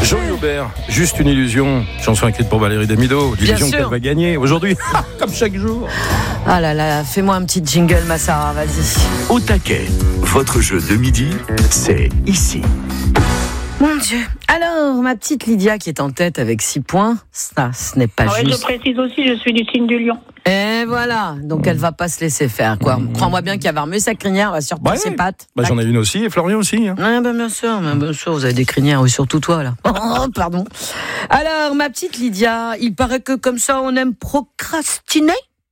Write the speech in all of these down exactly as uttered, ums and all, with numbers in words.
Jean Aubert, juste une illusion. Chanson écrite pour Valérie Damido. Division qu'elle va gagner aujourd'hui, comme chaque jour. Ah là là, fais-moi un petit jingle, ma Sarah, vas-y. Au taquet, votre jeu de midi, c'est ici. Mon Dieu. Alors, ma petite Lydia qui est en tête avec six points, ça, ce n'est pas ouais, juste. Je précise aussi, je suis du signe du lion. Et voilà, donc elle va pas se laisser faire, quoi. Mmh. Crois-moi bien qu'il va remuer sa crinière, va surprendre ouais, ses pattes. Bah, j'en ai une aussi, et Florian aussi. Hein. Ouais, bah, bien sûr, bah, bien sûr, vous avez des crinières, oui, surtout toi, là. Oh, pardon. Alors, ma petite Lydia, il paraît que comme ça, on aime procrastiner.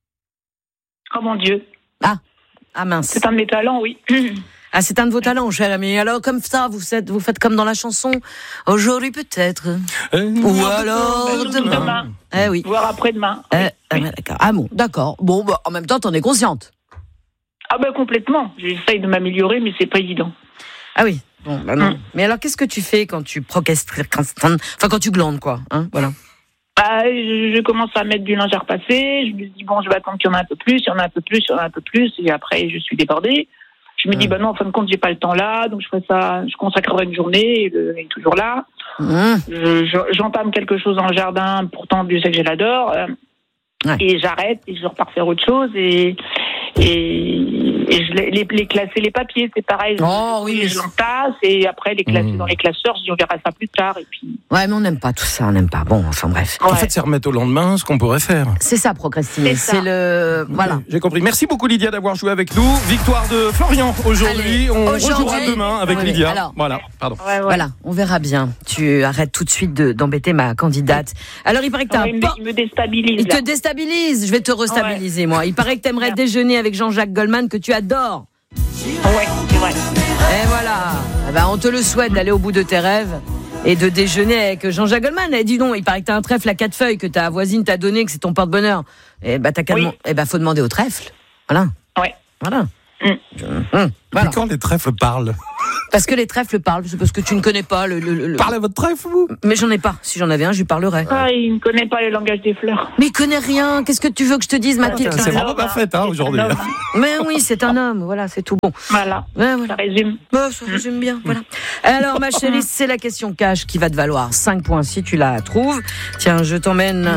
Oh mon Dieu. Ah, ah mince. C'est un de mes talents, oui. Ah, c'est un de vos talents, cher ami. Alors, comme ça, vous faites, vous faites comme dans la chanson. Aujourd'hui, peut-être. Euh, Ou alors, euh, demain. demain. Eh oui. Voire après-demain. Eh, oui. ah, d'accord. Ah bon, d'accord. Bon, bah, en même temps, t'en es consciente. Ah ben, complètement. J'essaye de m'améliorer, mais c'est pas évident. Ah oui. Bon, bah non. Hum. Mais alors, qu'est-ce que tu fais quand tu procrastines, enfin, quand tu glandes, quoi, hein, voilà. Bah, je, je commence à mettre du linge à repasser. Je me dis, bon, je vais attendre qu'il y en a un peu plus, il y en a un peu plus, il y en a un peu plus, et après, je suis débordée. Je me dis, bah non, en fin de compte, j'ai pas le temps là, donc je ferai ça, je consacrerai une journée, et le, il est toujours là. Mmh. Je, je, j'entame quelque chose dans le jardin, pourtant, Dieu sait que je l'adore, euh, ouais. Et j'arrête, et je repars faire autre chose, et, et, et je les, les, les classer les papiers, c'est pareil. Oh, je, oui, mais je l'entasse, et après, les classer mmh. dans les classeurs, je dis, on verra ça plus tard, et puis. Ouais, mais on n'aime pas tout ça, on n'aime pas. Bon, enfin bref. En ouais. fait, c'est remettre au lendemain ce qu'on pourrait faire. C'est ça, procrastiner. C'est, ça. c'est le. Voilà. J'ai compris. Merci beaucoup, Lydia, d'avoir joué avec nous. Victoire de Florian aujourd'hui. Allez, on aujourd'hui, rejouera demain avec ouais, Lydia. Alors, voilà, pardon. Ouais, ouais. Voilà, on verra bien. Tu arrêtes tout de suite de, d'embêter ma candidate. Alors, il paraît que t'as ouais, un. Il, po- me, il me déstabilise. Il là. te déstabilise. Je vais te restabiliser, ouais. moi. Il paraît que t'aimerais Merci. déjeuner avec Jean-Jacques Goldman, que tu adores. Ouais, c'est vrai. Et voilà. Eh ben, on te le souhaite d'aller au bout de tes rêves. Et de déjeuner avec Jean-Jacques Goldman. Eh, dis donc, il paraît que t'as un trèfle à quatre feuilles que ta voisine t'a donné, que c'est ton porte-bonheur. Eh ben, t'as qu'à oui. dem- eh ben, faut demander au trèfle. Voilà. Ouais. Voilà. Mmh. Mmh. Voilà. Quand les trèfles parlent. Parce que les trèfles parlent, c'est parce que tu ne connais pas le. le, le... Parlez à votre trèfle, vous. Mais j'en ai pas. Si j'en avais un, je lui parlerais. Ah, il ne connaît pas le langage des fleurs. Mais il connaît rien. Qu'est-ce que tu veux que je te dise, ma petite? C'est vraiment pas fait, hein, aujourd'hui. Mais oui, c'est un homme. Voilà, c'est tout bon. Voilà. Ouais, voilà. Ça résume. Oh, ça résume bien. Voilà. Alors, ma chérie, c'est la question cash qui va te valoir cinq points si tu la trouves. Tiens, je t'emmène.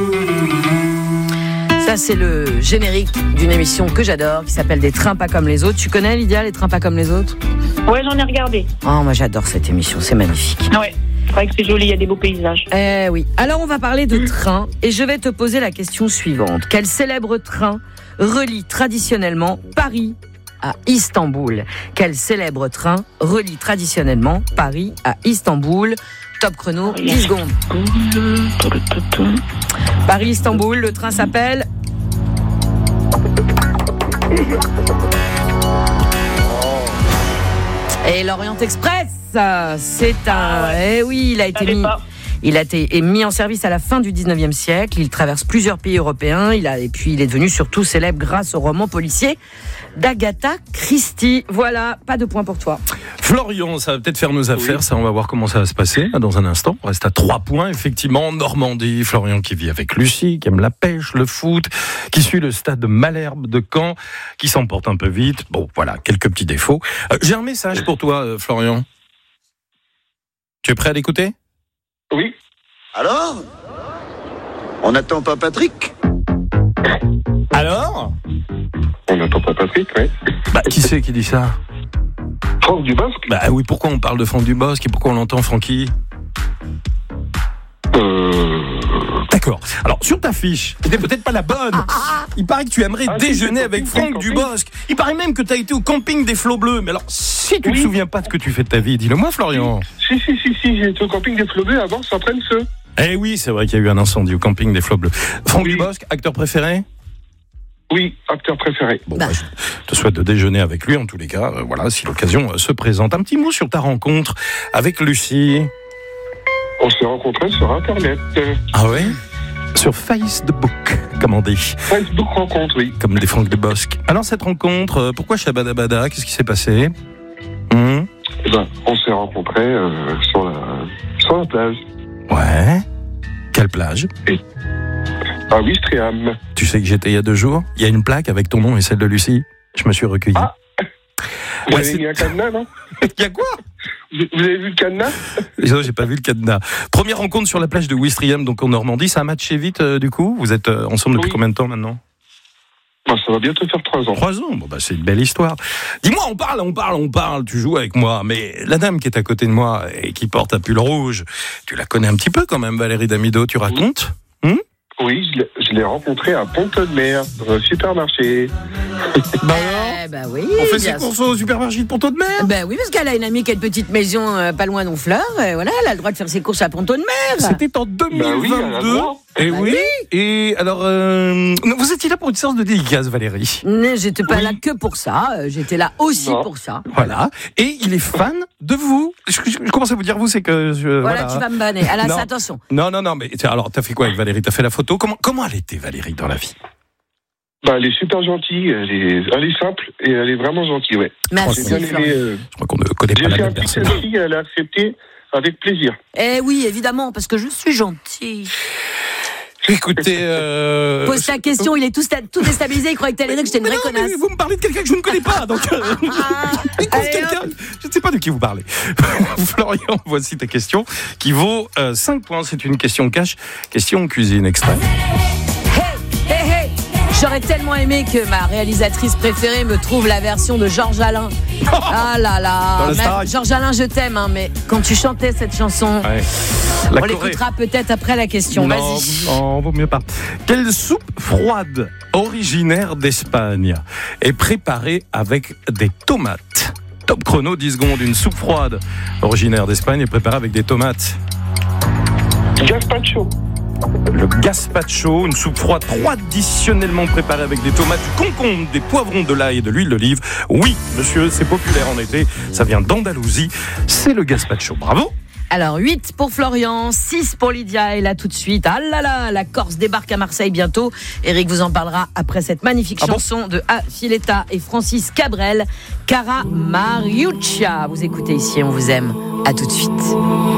Ça, c'est le générique d'une émission que j'adore, qui s'appelle Des trains pas comme les autres. Tu connais, Lydia, Les trains pas comme les autres? Ouais, j'en ai regardé. Oh, moi, j'adore cette émission, c'est magnifique. Ouais, c'est vrai que c'est joli, il y a des beaux paysages. Eh oui. Alors, on va parler de train, et je vais te poser la question suivante. Quel célèbre train relie traditionnellement Paris à Istanbul? Quel célèbre train relie traditionnellement Paris à Istanbul? Top chrono, dix secondes. Paris-Istanbul, le train s'appelle... Et l'Orient Express, c'est un... Ah ouais. Eh oui, il a été mis... Pas. Il a été mis en service à la fin du dix-neuvième siècle. Il traverse plusieurs pays européens. Il a, et puis, il est devenu surtout célèbre grâce au roman policier d'Agatha Christie. Voilà, pas de point pour toi. Florian, ça va peut-être faire nos affaires. Oui. Ça, on va voir comment ça va se passer dans un instant. On reste à trois points, effectivement. Normandie, Florian qui vit avec Lucie, qui aime la pêche, le foot, qui suit le stade Malherbe de Caen, qui s'emporte un peu vite. Bon, voilà, quelques petits défauts. Euh, j'ai un message pour toi, euh, Florian. Tu es prêt à l'écouter ? Oui. Alors ? On n'attend pas Patrick ? Alors ? On n'attend pas Patrick, oui. Bah, qui c'est qui dit ça ? Franck Dubosc ? Bah oui, pourquoi on parle de Franck Dubosc et pourquoi on l'entend Francky ? Euh... D'accord. Alors, sur ta fiche, c'était peut-être pas la bonne. Il paraît que tu aimerais ah, déjeuner si, avec Franck Dubosc. Il paraît même que tu as été au camping des Flots Bleus. Mais alors, si tu ne oui. te souviens pas de ce que tu fais de ta vie, dis-le moi, Florian. Si, si, si, si, j'ai été au camping des Flots Bleus avant Saint-Prenne-Seux. Eh oui, c'est vrai qu'il y a eu un incendie au camping des Flots Bleus. Franck oui. Dubosc, acteur préféré ? Oui, acteur préféré. Bon, bah. Bah, je te souhaite de déjeuner avec lui, en tous les cas. Euh, voilà, si l'occasion euh, se présente. Un petit mot sur ta rencontre avec Lucie. On s'est rencontrés sur Internet. Ah ouais ? Sur Facebook, comme on dit. Facebook rencontre, oui. Comme des Franck Dubosc. Alors, cette rencontre, euh, pourquoi Shabadabada ? Qu'est-ce qui s'est passé ? hum Eh ben, on s'est rencontrés euh, sur, la, sur la plage. Ouais. Quelle plage ? Et... Ah oui, Ouistreham. Tu sais que j'étais il y a deux jours ? Il y a une plaque avec ton nom et celle de Lucie. Je me suis recueilli. Ah. Vous Ouais, avez c'est- mis un cadenas, non? Il y a quoi? Vous vous avez vu le cadenas? Non, j'ai pas vu le cadenas. Première rencontre sur la plage de Ouistreham, donc en Normandie. Ça a matché vite, euh, du coup. Vous êtes euh, ensemble depuis Oui. combien de temps maintenant? Bah, ça va bientôt faire trois ans. Trois ans. Bon, bah, c'est une belle histoire. Dis-moi, on parle, on parle, on parle. Tu joues avec moi, mais la dame qui est à côté de moi et qui porte un pull rouge, tu la connais un petit peu quand même, Valérie Damido. Tu racontes? Oui, je l'ai- je l'ai rencontré à Pont-de-Mer, dans un supermarché. Bah Eh ben oui. on fait ses bien courses au supermarché de Pont-de-Mer. Ben oui, parce qu'elle a une amie qui a une petite maison euh, pas loin d'Honfleur. Et voilà, elle a le droit de faire ses courses à Pont-de-Mer. C'était en deux mille Bah oui, elle a le vingt-deux. droit. Et oui. Et alors, euh, vous étiez là pour une séance de dédicace, Valérie. Mais j'étais pas Oui. là que pour ça. euh, J'étais là aussi Non. pour ça. Voilà. Et il est fan de vous. Je, je- je commence à vous dire vous, c'est que je, Voilà, voilà. tu vas me banner. Alors, Non. attention. Non, non, non, mais tiens, alors, t'as fait quoi avec Valérie? T'as fait la photo? Comment, comment elle était, Valérie, dans la vie? Bah, elle est super gentille, elle est, elle est simple et elle est vraiment gentille, ouais. Merci, J'ai bien aimé. Florian. euh, Je crois qu'on ne connaît J'ai pas la fait un même petit personne. selfie, elle a accepté avec plaisir. Eh oui, évidemment, parce que je suis gentille. Écoutez, euh... Pose ta question, il est tout, sta- tout déstabilisé, il croyait que t'allais dire que j'étais une mais vraie non, mais connasse. vous me parlez de quelqu'un que je ne connais pas, donc euh, il cause Allez, quelqu'un. Je ne sais pas de qui vous parlez. Florian, voici ta question qui vaut euh, cinq points. C'est une question cash, question cuisine extrême. Hey, hey, hey. J'aurais tellement aimé que ma réalisatrice préférée me trouve la version de Georges Alain. Ah là Dans là, le Starac. même Georges Alain, je t'aime, hein, mais quand tu chantais cette chanson, Ouais. La on Corée. l'écoutera peut-être après la question. Non, Vas-y. non, vaut mieux pas. Quelle soupe froide originaire d'Espagne est préparée avec des tomates? Top chrono, dix secondes. Une soupe froide originaire d'Espagne est préparée avec des tomates. Gazpacho. Le gazpacho, une soupe froide traditionnellement préparée avec des tomates, du concombre, des poivrons, de l'ail et de l'huile d'olive. Oui, monsieur, c'est populaire en été. Ça vient d'Andalousie. C'est le gazpacho. Bravo. Alors, huit pour Florian, six pour Lydia. Et là, tout de suite, ah là là, la Corse débarque à Marseille bientôt. Eric vous en parlera après cette magnifique Ah bon chanson de A. Filetta et Francis Cabrel, Cara Mariuccia. Vous écoutez ici, on vous aime. À tout de suite.